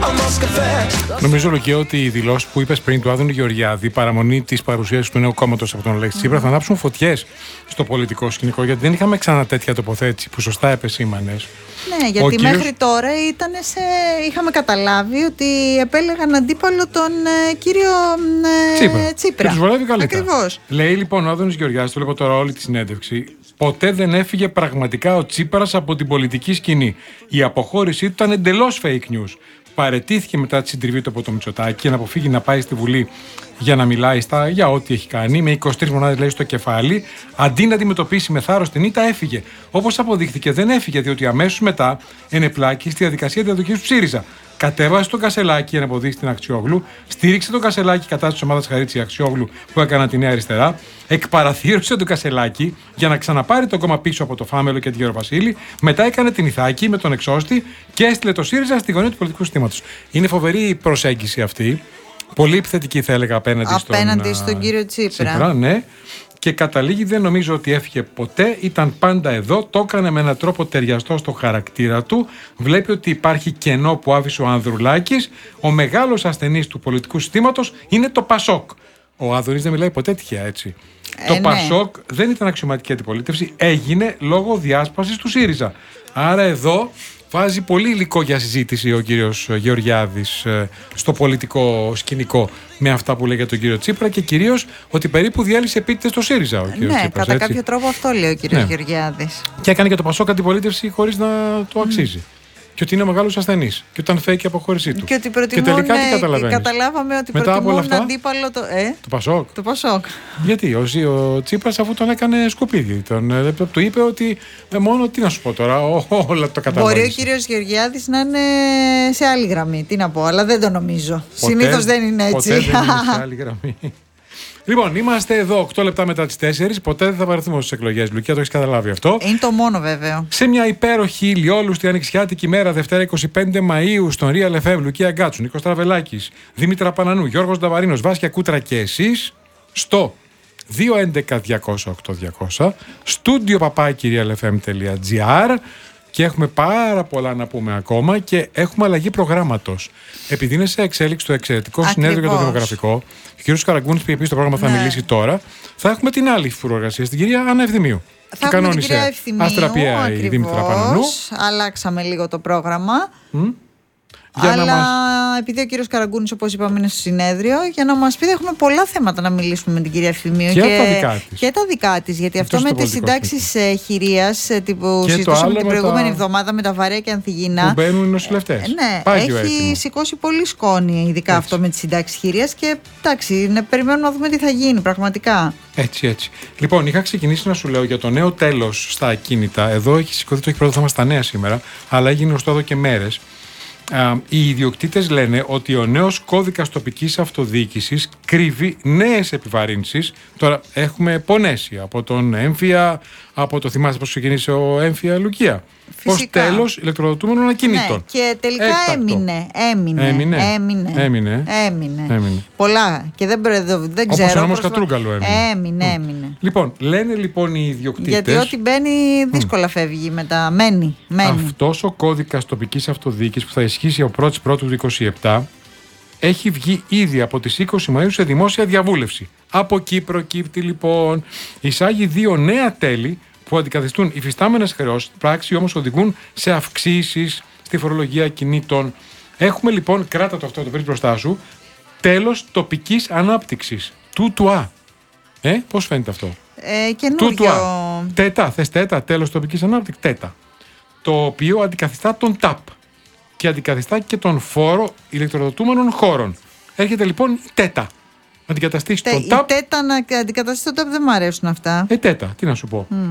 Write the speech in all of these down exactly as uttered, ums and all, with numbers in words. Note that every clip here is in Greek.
Νομίζω, Λουκία, ότι οι δηλώσεις που είπες πριν του Άδωνη Γεωργιάδη, παραμονή της παρουσίασης του νέου κόμματος από τον Αλέξη Τσίπρα, mm. θα ανάψουν φωτιές στο πολιτικό σκηνικό, γιατί δεν είχαμε ξανά τέτοια τοποθέτηση που σωστά επεσήμανες. Ναι, γιατί κύριος... μέχρι τώρα ήταν σε... είχαμε καταλάβει ότι επέλεγαν αντίπαλο τον ε, κύριο ε, Τσίπρα. Τσίπρα. Και τους βολεύει καλύτερα. Ακριβώς. Λέει λοιπόν ο Άδωνης Γεωργιάδης, το βλέπω τώρα όλη τη συνέντευξη, ποτέ δεν έφυγε πραγματικά ο Τσίπρας από την πολιτική σκηνή. Η αποχώρησή του ήταν εντελώς fake news. Παραιτήθηκε μετά τη συντριβή του από το Μητσοτάκη για να αποφύγει να πάει στη Βουλή για να μιλάει στα, για ό,τι έχει κάνει. Με είκοσι τρεις μονάδες λέει στο κεφάλι, αντί να αντιμετωπίσει με θάρρος την ήττα, έφυγε. Όπως αποδείχθηκε, δεν έφυγε, διότι αμέσως μετά ενεπλάκη στη διαδικασία διαδοχής του ΣΥΡΙΖΑ. Κατέβασε τον Κασελάκη για να αποδείξει την Αξιόγλου, στήριξε τον Κασελάκη κατά τη ομάδα Χαρίτση Αξιόγλου που έκανα τη Νέα Αριστερά, εκπαραθύρωσε τον Κασελάκη για να ξαναπάρει το κόμμα πίσω από το Φάμελο και τη Γεροβασίλη, μετά έκανε την Ιθάκη με τον εξώστη και έστειλε το ΣΥΡΙΖΑ στη γωνία του πολιτικού συστήματος. Είναι φοβερή η προσέγγιση αυτή. Πολύ επιθετική, θα έλεγα, απέναντι, απέναντι στον, στον κύριο Τσίπρα. Τσίπρα, ναι. Και καταλήγει, δεν νομίζω ότι έφυγε ποτέ, ήταν πάντα εδώ, το έκανε με έναν τρόπο ταιριαστό στο χαρακτήρα του. Βλέπει ότι υπάρχει κενό που άφησε ο Ανδρουλάκης. Ο μεγάλος ασθενής του πολιτικού συστήματος είναι το Πασόκ. Ο Άδωνης δεν μιλάει ποτέ τυχαία έτσι. Ε, το ναι. Πασόκ δεν ήταν αξιωματική αντιπολίτευση, έγινε λόγω διάσπασης του ΣΥΡΙΖΑ. Άρα εδώ βάζει πολύ υλικό για συζήτηση ο κύριος Γεωργιάδης στο πολιτικό σκηνικό με αυτά που λέει για τον κύριο Τσίπρα και κυρίως ότι περίπου διέλυσε επίτηδες το ΣΥΡΙΖΑ ο κύριος ναι, Τσίπρας. Κατά έτσι. κάποιο τρόπο αυτό λέει ο κύριος ναι. Γεωργιάδης. Και έκανε και το Πασόκ αντιπολίτευση χωρίς να το αξίζει. Mm. Και ότι είναι ο μεγάλος ασθενής. Και ότι ήταν fake η αποχώρησή του. Και ότι προτιμούν, και τελικά τι καταλαβαίνεις. Καταλάβαμε ότι μετά προτιμούν αυτά, αντίπαλο το. Ε? Το Πασόκ. Το Πασόκ. Γιατί ο, ο Τσίπρας αφού τον έκανε σκουπίδι. Τον, του είπε ότι ε, μόνο τι να σου πω τώρα, ό, όλα το καταλαβαίνεις. Μπορεί ο κύριος Γεωργιάδης να είναι σε άλλη γραμμή. Τι να πω, αλλά δεν το νομίζω. Συνήθως δεν είναι έτσι. Ποτέ δεν είναι σε άλλη γραμμή. Λοιπόν, είμαστε εδώ οκτώ λεπτά μετά τις τέσσερις. Ποτέ δεν θα παρεθούμε στις εκλογές, Λουκία, το έχεις καταλάβει αυτό. Είναι το μόνο βέβαιο. Σε μια υπέροχη ηλιόλουστη ανοιξιάτικη μέρα, Δευτέρα είκοσι πέντε Μαΐου, στον Real εφ εμ, Λουκία Γκάτσου, Νίκος Τραβελάκης, Δήμητρα Πανανού, Γιώργος Νταβαρίνος, Βάσκια Κούτρα και εσείς στο δύο έντεκα διακόσια οκτώ διακόσια, στούντιο παπάκι real f m τελεία g r. Και έχουμε πάρα πολλά να πούμε ακόμα και έχουμε αλλαγή προγράμματος. Επειδή είναι σε εξέλιξη το εξαιρετικό Ακριβώς. συνέδριο για το δημογραφικό, ο κ. Καραγκούνης που επίσης το πρόγραμμα θα ναι. μιλήσει τώρα, θα έχουμε την άλλη φουροργασία, την κυρία Άννα Ευθυμίου. Θα έχουμε την κυρία Ευθυμίου, αστραπία η Δήμητρα Πανανού. Αλλάξαμε λίγο το πρόγραμμα. Mm. Για αλλά μας... επειδή ο κύριος Καραγκούνης, όπως είπαμε, είναι στο συνέδριο, για να μας πει, έχουμε πολλά θέματα να μιλήσουμε με την κυρία Ευθυμίου. Και, και τα δικά της. Και τα δικά της, γιατί αυτό με τις συντάξεις χειρίας που και συζητούσαμε την προηγούμενη τα... εβδομάδα με τα βαρέα και ανθυγιεινά. Που μπαίνουν οι νοσηλευτές. Ε, ναι, Πάγιο έχει έτοιμο. σηκώσει πολύ σκόνη, ειδικά έτσι. Αυτό με τις συντάξεις χειρίας. Και εντάξει, ναι, περιμένουμε να δούμε τι θα γίνει πραγματικά. Έτσι, έτσι. Λοιπόν, είχα ξεκινήσει να σου λέω για το νέο τέλος στα ακίνητα. Εδώ έχει σηκωθεί το έχει πρώτο θέμα στα νέα σήμερα, αλλά έγινε γνωστό εδώ και μέρες. Uh, οι ιδιοκτήτες λένε ότι ο νέος κώδικας τοπικής αυτοδιοίκησης κρύβει νέες επιβαρύνσεις. Τώρα έχουμε πονέσει από τον έμφυα, από το θυμάσαι πώς ξεκίνησε ο έμφυα Λουκία. Ως τέλος ηλεκτροδοτούμενων ακινήτων. Ναι, και τελικά έμεινε, έμεινε, έμεινε, έμεινε, έμεινε, έμεινε. έμεινε. Πολλά και δεν, δεν ξέρω. Όπως ο νόμος Κατρούγκαλου έμεινε. Έμεινε, έμεινε. Λοιπόν, λένε λοιπόν οι ιδιοκτήτες. Γιατί ό,τι μπαίνει δύσκολα mm. φεύγει μετά. Μένει, μένει. Αυτός ο κώδικας τοπικής αυτοδιοίκησης που θα ισχύσει από πρώτη Πρώτου του είκοσι επτά έχει βγει ήδη από τις είκοσι Μαΐου σε δημόσια διαβούλευση. Από εκεί προκύπτει λοιπόν, εισάγει δύο νέα τέλη που αντικαθιστούν υφιστάμενες χρεώσεις, πράξη όμως οδηγούν σε αυξήσεις στη φορολογία κινήτων. Έχουμε λοιπόν, κράτα το αυτό, το βρεις μπροστά σου, τέλος τοπικής ανάπτυξης. Τούτουα. Ε, πώς φαίνεται αυτό? Ε, καινούριο. Τέτα, θες τέτα, τέλος τοπικής ανάπτυξης, τέτα. Το οποίο αντικαθιστά τον ΤΑΠ και αντικαθιστά και τον φόρο ηλεκτροδοτούμενων χώρων. Έρχεται λοιπόν η τέτα. Αντικαταστήσει Τε, τον ΤΑΠ. Η τέτα να αντικαταστήσει τον ΤΑΠ δεν μου αρέσουν αυτά. Ε, τέτα, τι να σου πω. Mm.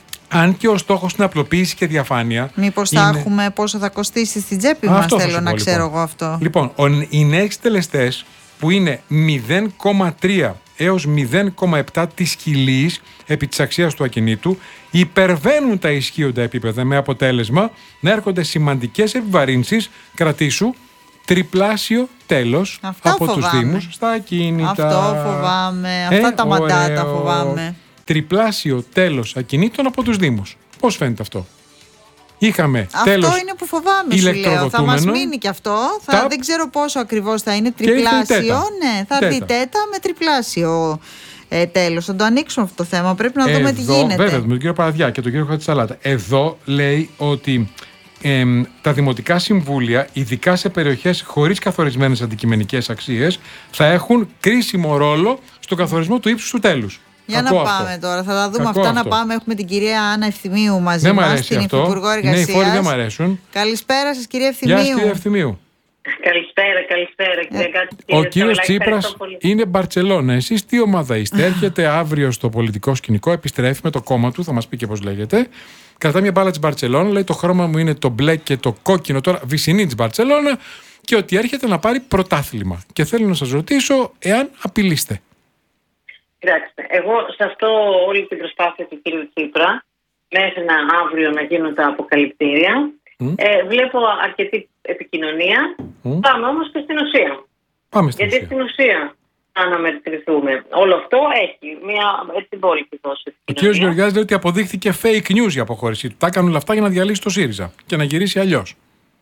Αν και ο στόχος είναι απλοποίηση και διαφάνεια. Μήπως είναι... θα έχουμε πόσο θα κοστίσει στην τσέπη μας, θέλω να πω, ξέρω λοιπόν. εγώ αυτό. Λοιπόν, οι νέοι εκτελεστές που είναι μηδέν κόμμα τρία έως μηδέν κόμμα επτά της χιλής επί της αξίας του ακινήτου υπερβαίνουν τα ισχύοντα επίπεδα με αποτέλεσμα να έρχονται σημαντικές επιβαρύνσεις, κρατήσου, τριπλάσιο τέλος αυτά από φοβάμαι. τους Δήμους στα ακίνητα. Αυτό φοβάμαι, αυτά ε, τα μαντάτα φοβάμαι. Τριπλάσιο τέλος ακινήτων από τους Δήμους. Πώς φαίνεται αυτό? Είχαμε αυτό τέλος είναι που φοβάμαι, σου λέω. Θα μας μείνει και αυτό. Θα, τα... Δεν ξέρω πόσο ακριβώς θα είναι. Τριπλάσιο. Ναι, θα έρθει τέτα με τριπλάσιο ε, τέλος. Θα το ανοίξουμε αυτό το θέμα. Πρέπει να Εδώ, δούμε τι γίνεται. Βέβαια, με τον κύριο Παραδιά και τον κύριο Χατζησαλάτα. Εδώ λέει ότι ε, τα δημοτικά συμβούλια, ειδικά σε περιοχές χωρίς καθορισμένες αντικειμενικές αξίες, θα έχουν κρίσιμο ρόλο στο καθορισμό του ύψους του τέλους. Για Κακό να πάμε αυτό. τώρα, θα τα δούμε Κακό αυτά. αυτό. Να πάμε. Έχουμε την κυρία Άννα Ευθυμίου μαζί δεν μας, την αυτό. Υφυπουργό Εργασίας. Ναι, οι φόροι δεν μ' αρέσουν. Καλησπέρα σας, κυρία Ευθυμίου. Γεια σας, κυρία Ευθυμίου. Καλησπέρα, καλησπέρα. Κύριε Κάτση, Ο κύριος Σαβελάκη, Τσίπρας είναι Μπαρτσελώνα. Εσείς τι ομάδα είστε? Έρχεται αύριο στο πολιτικό σκηνικό, επιστρέφει με το κόμμα του, θα μας πει και πώς λέγεται. Κρατά μια μπάλα της Μπαρτσελώνα, λέει το χρώμα μου είναι το μπλε και το κόκκινο, τώρα βυσσινή της Μπαρτσελώνα, και ότι έρχεται να πάρει πρωτάθλημα. Και θέλω να σας ρωτήσω εάν απειλείστε. Κοιτάξτε, εγώ σε αυτό όλη την προσπάθεια του κύριου Τσίπρα, μέχρι να αύριο να γίνουν τα αποκαλυπτήρια, mm. ε, βλέπω αρκετή επικοινωνία. Mm. Πάμε όμως και στην ουσία. Πάμε στην Γιατί ουσία. στην ουσία αναμετρηθούμε. Όλο αυτό έχει μια έτσι μπόλικη δόση. Ο κύριος Γεωργιάδης λέει ότι αποδείχθηκε fake news η αποχώρησή του. Τα έκαναν όλα αυτά για να διαλύσει το ΣΥΡΙΖΑ και να γυρίσει αλλιώς.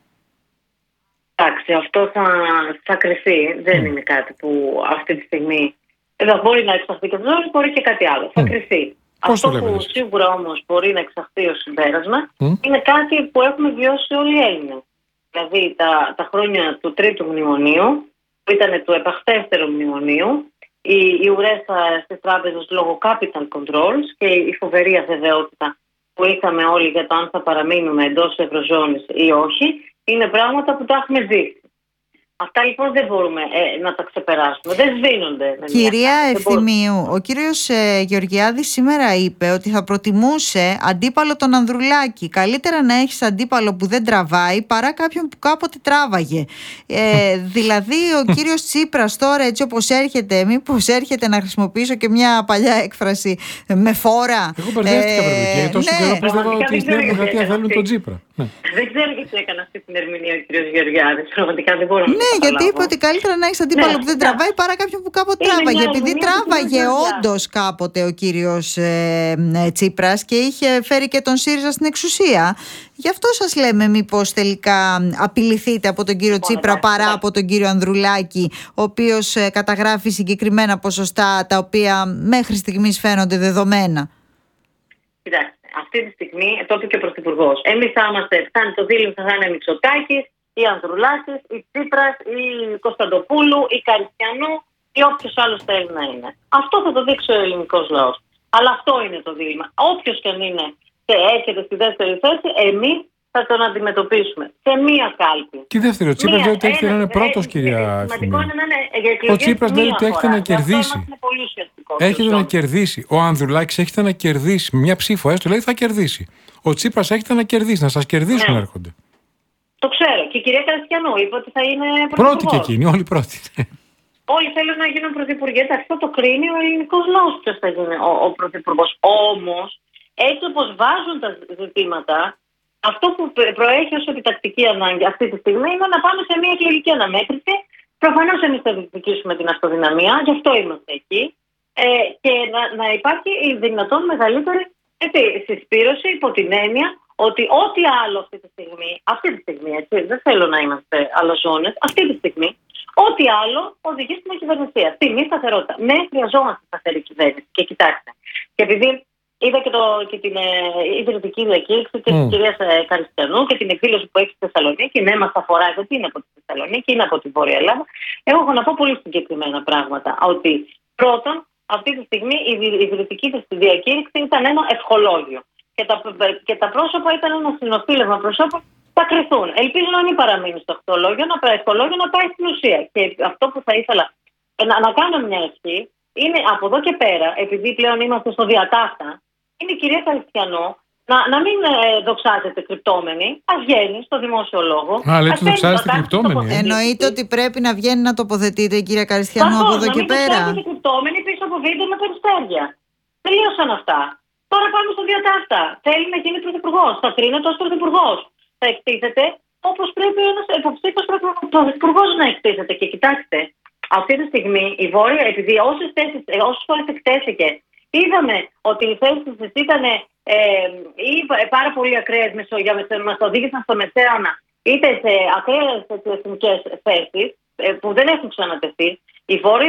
Εντάξει, αυτό θα, θα κρυφθεί. Δεν mm. είναι κάτι που αυτή τη στιγμή. Εδώ μπορεί να εξαχθεί και αυτό, μπορεί και κάτι άλλο. Mm. Θα κρυφθεί. Πώς αυτό που εσείς? σίγουρα όμως μπορεί να εξαχθεί ως συμπέρασμα mm. είναι κάτι που έχουμε βιώσει όλοι οι Έλληνες. Δηλαδή τα, τα χρόνια του τρίτου μνημονίου, που ήταν του επαχθέστερου μνημονίου, οι, οι ουρές στις τράπεζες λόγω capital controls και η φοβερή αβεβαιότητα που είχαμε όλοι για το αν θα παραμείνουμε εντός Ευρωζώνης ή όχι, είναι πράγματα που τα έχουμε δει. Αυτά λοιπόν δεν μπορούμε ε, να τα ξεπεράσουμε. Δεν σβήνονται. Κυρία Ευθυμίου, ο κύριος ε, Γεωργιάδης σήμερα είπε ότι θα προτιμούσε αντίπαλο τον Ανδρουλάκη. Καλύτερα να έχεις αντίπαλο που δεν τραβάει παρά κάποιον που κάποτε τράβαγε. Ε, δηλαδή ο κύριος Τσίπρας τώρα, έτσι όπως έρχεται, μήπως έρχεται να χρησιμοποιήσω και μια παλιά έκφραση, με φόρα. Εγώ μπερδεύτηκα βέβαια. Γιατί τόσο καιρό πίστευα ότι στη Νέα Δημοκρατία θέλουν τον Τσίπρα. Δεν ξέρω γιατί έκανε αυτή την ερμηνεία ο κύριος Γεωργιάδης. Πραγματικά δεν μπορώ να Ναι, γιατί είπε ότι καλύτερα να έχεις αντίπαλο ναι, που δεν ναι. τραβάει παρά κάποιον που κάποτε είναι τράβαγε. Επειδή τράβαγε όντως κάποτε ο κύριος ε, ε, Τσίπρας και είχε φέρει και τον ΣΥΡΙΖΑ στην εξουσία. Γι' αυτό σας λέμε, μήπως τελικά απειληθείτε από τον κύριο Τσίπρα παρά από τον κύριο Ανδρουλάκη, ο οποίος ε, καταγράφει συγκεκριμένα ποσοστά τα οποία μέχρι στιγμής φαίνονται δεδομένα. Κοιτάξτε, αυτή τη στιγμή το είπε και ο Πρωθυπουργός. Εμείς θα είμαστε, φτάνει το δίλημα, θα είναι Μητσοτάκης, ή Ανδρουλάκης, ή Τσίπρας, ή Κωνσταντοπούλου, ή Καριστιανού, ή όποιος άλλος θέλει να είναι. Αυτό θα το δείξει ο ελληνικός λαός. Αλλά αυτό είναι το δίλημα. Όποιος και αν είναι και έρχεται στη δεύτερη θέση, εμείς θα τον αντιμετωπίσουμε σε μία κάλπη. Και δεύτερο, ο Τσίπρας λέει ότι έρχεται να είναι πρώτος, κυρία Ευθυμίου. Ο Τσίπρας λέει ότι έρχεται να κερδίσει. Έρχεται να κερδίσει. Ο Ανδρουλάκης έρχεται να κερδίσει. Μια ψήφο έστω λέει θα κερδίσει. Ο Τσίπρας έρχεται να κερδίσει, να σας κερδίσουν ναι. έρχονται. Το ξέρω. Και η κυρία Καριστιανού είπε ότι θα είναι πρωθυπουργός. Πρώτη και εκείνη, όλοι πρώτοι. Όλοι θέλουν να γίνουν πρωθυπουργοί. Εντάξει, αυτό το κρίνει ο ελληνικός λαός ποιος θα γίνει ο, ο πρωθυπουργός. Όμως, έτσι όπως βάζουν τα ζητήματα, αυτό που προέχει ως επιτακτική ανάγκη αυτή τη στιγμή είναι να πάμε σε μια εκλογική αναμέτρηση. Προφανώς εμείς θα διεκδικήσουμε την αυτοδυναμία, γι' αυτό είμαστε εκεί. Ε, και να, να υπάρχει η δυνατόν μεγαλύτερη έτσι, συσπήρωση υπό την έννοια ότι ό,τι άλλο αυτή τη στιγμή, αυτή τη στιγμή, έτσι, δεν θέλω να είμαστε αλαζόνες, αυτή τη στιγμή, ό,τι άλλο οδηγεί στην ακυβερνησία. Στη μη σταθερότητα. Ναι, χρειαζόμαστε σταθερή κυβέρνηση. Και κοιτάξτε, και επειδή είδα και, το, και την ε, ιδρυτική διακήρυξη και mm. τη κυρία ε, Καριστιανού και την εκδήλωση που έχει στη Θεσσαλονίκη, ναι, μας αφορά γιατί είναι από τη Θεσσαλονίκη, είναι από τη Βόρεια Ελλάδα. Εγώ έχω να πω πολύ συγκεκριμένα πράγματα. Ότι πρώτον, αυτή τη στιγμή η ιδρυτική της διακήρυξη ήταν ένα ευχολόγιο. Και τα, και τα πρόσωπα ήταν ένα συνοφίλευμα προσώπων θα κρυθούν. Ελπίζω να μην παραμείνει στο ευχολόγιο, να πάει, ευχολόγιο, να πάει στην ουσία. Και αυτό που θα ήθελα να, να κάνω μια ευχή είναι από εδώ και πέρα, επειδή πλέον είμαστε στο διατάφτα, είναι η κυρία Καριστιανού να, να μην ε, δοξάζεται κρυπτόμενη, α βγαίνει στο δημόσιο λόγο. Α, λέτε ότι δοξάζεται κρυπτόμενη. Ε. Εννοείται ότι πρέπει να βγαίνει να τοποθετείτε η κυρία Καριστιανού από εδώ και πέρα. Να μην κρυπτόμενη πίσω από βίντεο με περιστέρια. Τελείωσαν αυτά. Τώρα πάμε στο διατάφτα. Θέλει να γίνει πρωθυπουργός. Θα κρίνεται ως πρωθυπουργός. Θα εκτίθεται όπως πρέπει ένας υποψήφιος πρωθυπουργός να εκτίθεται. Και κοιτάξτε, αυτή τη στιγμή η Βόρεια, επειδή όσες φορές εκτέθηκε είδαμε ότι οι θέσεις της ήταν ε, ή πάρα πολύ ακραίες, μας οδήγησαν στο μεσαίωνα, είτε σε ακραίες εθνικές θέσεις ε, που δεν έχουν ξανατεθεί. Οι Βόρειοι